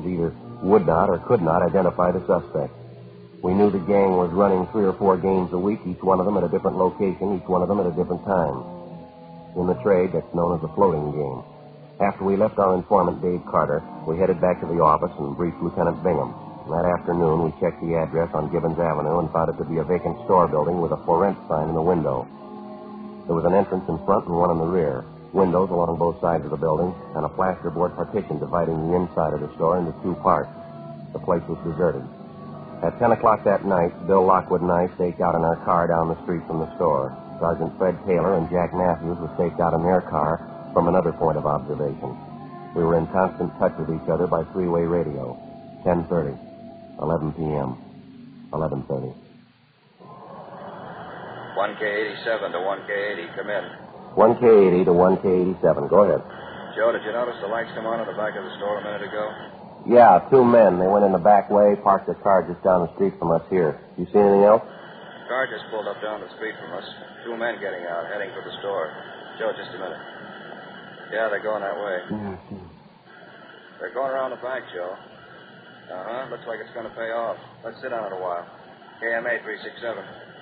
either would not or could not identify the suspect. We knew the gang was running 3 or 4 games a week, each one of them at a different location, each one of them at a different time. In the trade, that's known as a floating game. After we left our informant, Dave Carter, we headed back to the office and briefed Lieutenant Bingham. That afternoon, we checked the address on Gibbons Avenue and found it to be a vacant store building with a for rent sign in the window. There was an entrance in front and one in the rear, windows along both sides of the building, and a plasterboard partition dividing the inside of the store into 2 parts. The place was deserted. At 10 o'clock that night, Bill Lockwood and I staked out in our car down the street from the store. Sergeant Fred Taylor and Jack Matthews were staked out in their car from another point of observation. We were in constant touch with each other by 3-way radio. 10:30, 11 p.m., 11:30. 1K87 to 1K80, come in. 1K80 to 1K87, go ahead. Joe, did you notice the lights come on in the back of the store a minute ago? Yeah, 2 men. They went in the back way, parked their car just down the street from us here. You see anything else? The car just pulled up down the street from us. 2 men getting out, heading for the store. Joe, just a minute. Yeah, they're going that way. They're going around the back, Joe. Uh-huh, looks like it's going to pay off. Let's sit on it a while. KMA 367.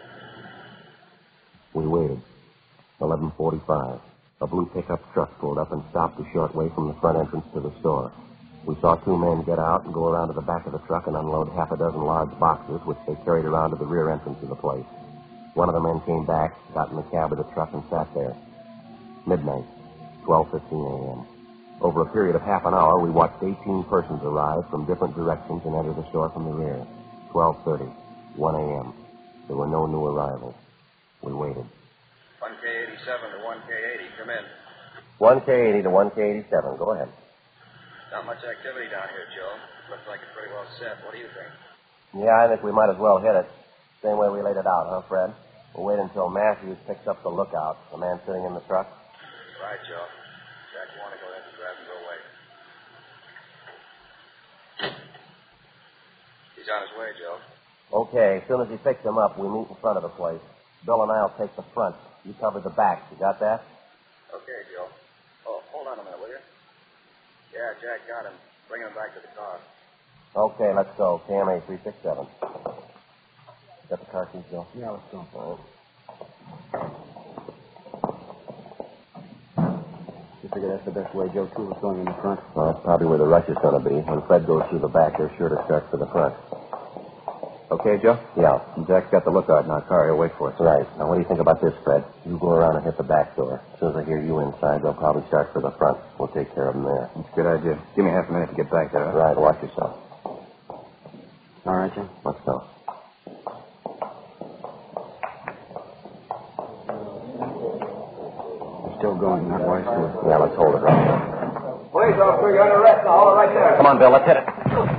We waited. 11:45. A blue pickup truck pulled up and stopped a short way from the front entrance to the store. We saw 2 men get out and go around to the back of the truck and unload half a dozen large boxes, which they carried around to the rear entrance of the place. One of the men came back, got in the cab of the truck, and sat there. Midnight, 12:15 a.m. Over a period of half an hour, we watched 18 persons arrive from different directions and enter the store from the rear. 12:30, 1 a.m. There were no new arrivals. We waited. 1K87 to 1K80, come in. 1K80 to 1K87, go ahead. Not much activity down here, Joe. Looks like it's pretty well set. What do you think? Yeah, I think we might as well hit it. Same way we laid it out, huh, Fred? We'll wait until Matthews picks up the lookout, the man sitting in the truck. Right, Joe. Jack, you want to go ahead and grab and go away. He's on his way, Joe. Okay, as soon as he picks him up, we meet in front of the place. Bill and I'll take the front. You cover the back. You got that? Okay, Joe. Oh, hold on a minute, will you? Yeah, Jack got him. Bring him back to the car. Okay, let's go. KMA 367. Got the car keys, Joe? Yeah, let's go. All right. You figure that's the best way, Joe, too, is going in the front? Well, that's probably where the rush is going to be. When Fred goes through the back, they're sure to start for the front. Okay, Joe? Yeah. Jack's got the lookout in our car. He'll wait for us. Right. Now, what do you think about this, Fred? You go around and hit the back door. As soon as I hear you inside, they'll probably start for the front. We'll take care of them there. That's a good idea. Give me half a minute to get back there. Huh? Right. Watch yourself. All right, Jim. Let's go. Still going, not wise to it. Yeah, let's hold it right there. Police officer, you're under arrest now. Hold it right there. Come on, Bill. Let's hit it.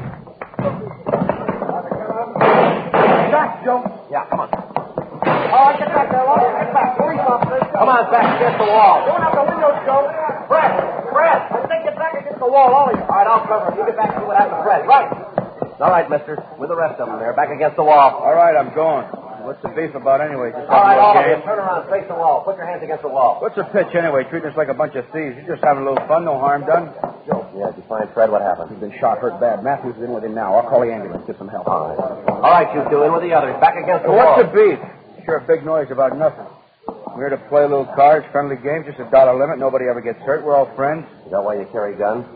Back, Joe. Yeah, come on. All right, get back there, Walter. Get back. Police officers. Come on, back against the wall. Going out the windows, Joe. Fred. I think get back against the wall, all of you. All right, I'll cover him. You get back and see what happens to Fred. Right. All right, mister. With the rest of them there. Back against the wall. All right, I'm going. What's the beef about anyway? Just All right, all of game? you. Turn around. Face the wall. Put your hands against the wall. What's the pitch anyway? Treating us like a bunch of thieves. You're just having a little fun. No harm done. Joe. Yeah, did you find Fred? What happened? He's been shot, hurt bad. Matthews is in with him now. I'll call the ambulance. Get some help. All right, you two. In with the others. Back against the wall. What's the beef? Sure, a big noise about nothing. We're here to play a little cards, friendly game, just $1 limit. Nobody ever gets hurt. We're all friends. Is that why you carry guns?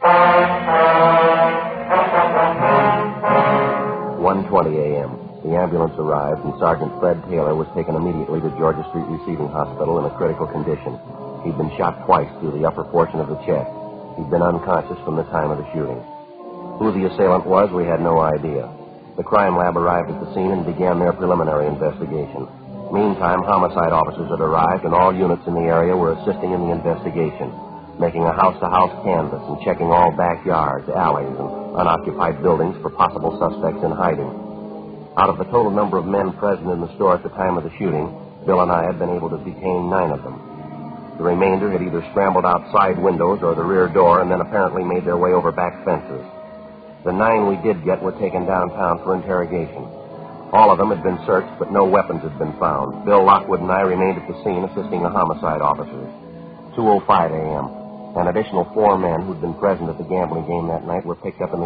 1:20 a.m. The ambulance arrived, and Sergeant Fred Taylor was taken immediately to Georgia Street Receiving Hospital in a critical condition. He'd been shot twice through the upper portion of the chest. He'd been unconscious from the time of the shooting. Who the assailant was, we had no idea. The crime lab arrived at the scene and began their preliminary investigation. Meantime, homicide officers had arrived, and all units in the area were assisting in the investigation, making a house-to-house canvass and checking all backyards, alleys, and unoccupied buildings for possible suspects in hiding. Out of the total number of men present in the store at the time of the shooting, Bill and I had been able to detain 9 of them. The remainder had either scrambled out side windows or the rear door and then apparently made their way over back fences. The 9 we did get were taken downtown for interrogation. All of them had been searched, but no weapons had been found. Bill Lockwood and I remained at the scene assisting the homicide officers. 2:05 a.m. An additional 4 men who'd been present at the gambling game that night were picked up in the